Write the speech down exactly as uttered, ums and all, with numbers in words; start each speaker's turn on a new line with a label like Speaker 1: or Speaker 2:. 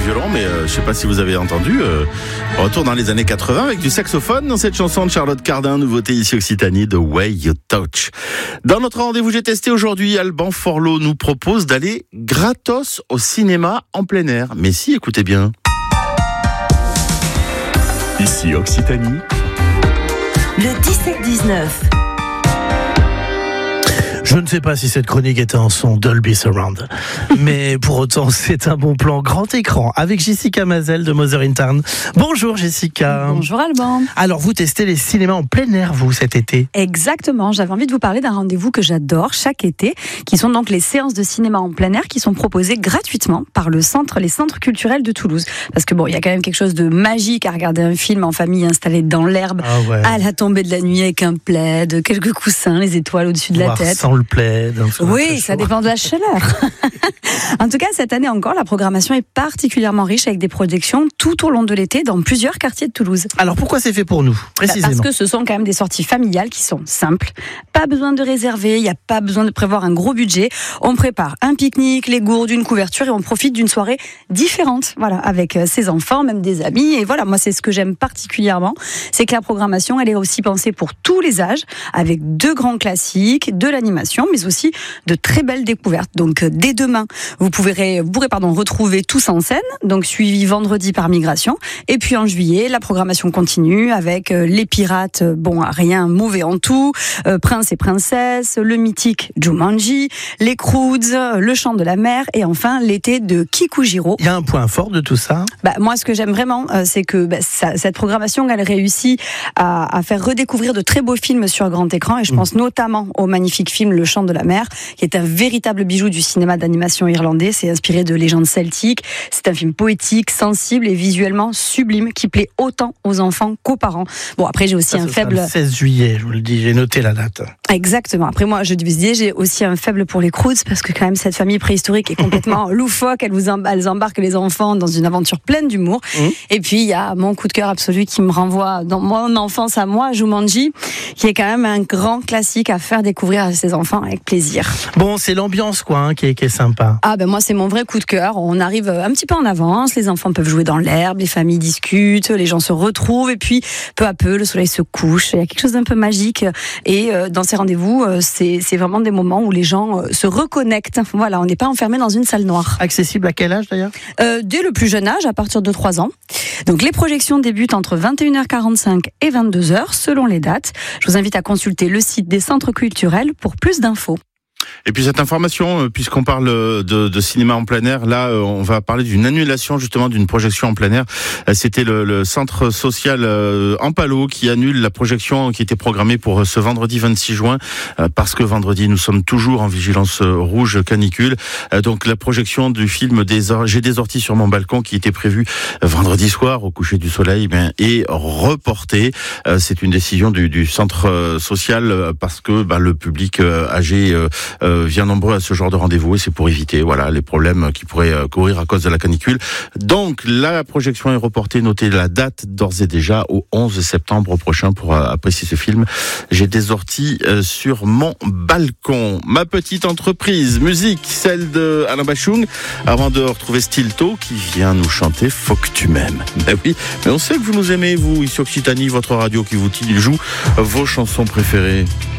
Speaker 1: violon, mais euh, je sais pas si vous avez entendu. Euh, retour dans les années quatre-vingts avec du saxophone dans cette chanson de Charlotte Cardin, nouveauté ici Occitanie, The Way You Touch. Dans notre rendez-vous J'ai testé aujourd'hui, Alban Forlot nous propose d'aller gratos au cinéma en plein air. Mais si, écoutez bien.
Speaker 2: Ici Occitanie.
Speaker 3: Le dix-sept dix-neuf.
Speaker 4: Je ne sais pas si cette chronique était en son Dolby Surround, mais pour autant, c'est un bon plan grand écran avec Jessica Mazel de Mother in Town. Bonjour Jessica.
Speaker 5: Bonjour Alban.
Speaker 4: Alors, vous testez les cinémas en plein air, vous, cet été ?
Speaker 5: Exactement, j'avais envie de vous parler d'un rendez-vous que j'adore chaque été, qui sont donc les séances de cinéma en plein air qui sont proposées gratuitement par le centre, les centres culturels de Toulouse. Parce que bon, il y a quand même quelque chose de magique à regarder un film en famille installé dans l'herbe,
Speaker 4: ah ouais.
Speaker 5: à la tombée de la nuit avec un plaid, quelques coussins, les étoiles au-dessus de la
Speaker 4: Voir
Speaker 5: tête.
Speaker 4: Sans le plaid.
Speaker 5: Oui, ça dépend de la chaleur. En tout cas, cette année encore, la programmation est particulièrement riche avec des projections tout au long de l'été dans plusieurs quartiers de Toulouse.
Speaker 4: Alors pourquoi c'est fait pour nous, précisément ?
Speaker 5: Parce que ce sont quand même des sorties familiales qui sont simples. Pas besoin de réserver, il n'y a pas besoin de prévoir un gros budget. On prépare un pique-nique, les gourdes, une couverture et on profite d'une soirée différente, voilà, avec ses enfants, même des amis. Et voilà, moi c'est ce que j'aime particulièrement, c'est que la programmation, elle est aussi pensée pour tous les âges, avec deux grands classiques, de l'animation, mais aussi de très belles découvertes. Donc dès demain, vous pourrez, vous pourrez pardon, retrouver Tous en scène, donc suivi vendredi par Migration. Et puis en juillet, la programmation continue avec euh, Les Pirates, euh, bon, rien mauvais en tout, euh, Prince et Princesse, le mythique Jumanji, Les Croods, euh, Le Chant de la Mer et enfin l'été de Kikujiro.
Speaker 4: Il y a un point fort de tout ça.
Speaker 5: Bah, moi, ce que j'aime vraiment, euh, c'est que bah, ça, cette programmation, elle réussit à, à faire redécouvrir de très beaux films sur grand écran. Et je pense mmh. notamment au magnifique film Le Chant de la Mer, qui est un véritable bijou du cinéma d'animation irlandais. C'est inspiré de légendes celtiques. C'est un film poétique, sensible et visuellement sublime, qui plaît autant aux enfants qu'aux parents. Bon, après, j'ai aussi
Speaker 4: ça,
Speaker 5: un
Speaker 4: ce
Speaker 5: faible...
Speaker 4: le seize juillet, je vous le dis, j'ai noté la date.
Speaker 5: Exactement. Après, moi, je vous dis, j'ai aussi un faible pour les Croods, parce que quand même, cette famille préhistorique est complètement loufoque. Elle vous embarque, elles embarquent les enfants dans une aventure pleine d'humour. Mmh. Et puis, il y a mon coup de cœur absolu qui me renvoie dans mon enfance à moi, Jumanji, qui est quand même un grand classique à faire découvrir à ses enfants avec plaisir.
Speaker 4: Bon, c'est l'ambiance, quoi, hein, qui, est, qui est sympa.
Speaker 5: Ah, ben moi, c'est mon vrai coup de cœur. On arrive un petit peu en avance, les enfants peuvent jouer dans l'herbe, les familles discutent, les gens se retrouvent, et puis, peu à peu, le soleil se couche. Il y a quelque chose d'un peu magique. Et euh, dans ces rendez-vous, euh, c'est, c'est vraiment des moments où les gens euh, se reconnectent. Voilà, on n'est pas enfermé dans une salle noire.
Speaker 4: Accessible à quel âge, d'ailleurs ?
Speaker 5: euh, Dès le plus jeune âge, à partir de trois ans. Donc, les projections débutent entre vingt et une heures quarante-cinq et vingt-deux heures, selon les dates. Je vous invite à consulter le site des centres culturels pour plus d'infos.
Speaker 1: Et puis cette information, puisqu'on parle de, de cinéma en plein air, là on va parler d'une annulation justement d'une projection en plein air. C'était le, le centre social Ampalo qui annule la projection qui était programmée pour ce vendredi vingt-six juin, parce que vendredi nous sommes toujours en vigilance rouge canicule. Donc la projection du film des or- J'ai des orties sur mon balcon qui était prévue vendredi soir au coucher du soleil ben, est reportée. C'est une décision du, du centre social parce que ben, le public âgé Euh, vient nombreux à ce genre de rendez-vous et c'est pour éviter voilà les problèmes qui pourraient euh, courir à cause de la canicule. Donc la projection est reportée, notez la date d'ores et déjà au onze septembre prochain pour euh, apprécier ce film. J'ai des orties euh, sur mon balcon. Ma petite entreprise musique, celle de Alain Bachung, avant de retrouver Stilto qui vient nous chanter Faut que tu m'aimes. Ben oui, mais on sait que vous nous aimez, vous, ici Occitanie, votre radio qui vous joue vos chansons préférées.